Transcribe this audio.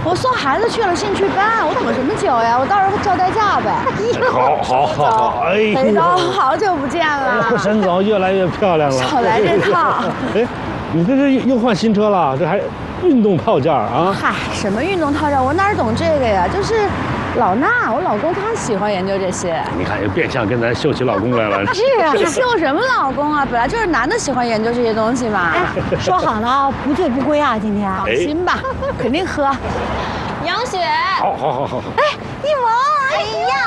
我送孩子去了兴趣班，我等什么酒呀？我到时候叫代驾呗。 好，哎裴总，好久不见了。 沈总越来越漂亮了。 少来这套。 哎，你这又换新车了？这还运动套件啊？ 嗨，什么运动套件？我哪懂这个呀？就是。老衲，我老公他喜欢研究这些。 你看，又变相跟咱秀起老公来了。 是啊，秀什么老公啊？本来就是男的喜欢研究这些东西嘛。 说好了，不醉不归啊！今天放心吧，肯定喝。 杨雪， 好。 哎，一萌，哎呀。